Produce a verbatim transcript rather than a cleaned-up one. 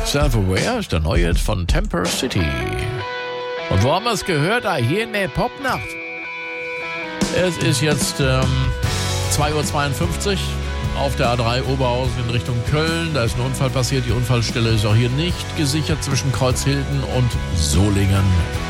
Self-Aware ist der neue von Temper City. Und wo haben wir es gehört? Ah, hier in der Popnacht. Es ist jetzt ähm, zwei Uhr zweiundfünfzig auf der A drei Oberhausen in Richtung Köln. Da ist ein Unfall passiert. Die Unfallstelle ist auch hier nicht gesichert zwischen Kreuzhilden und Solingen.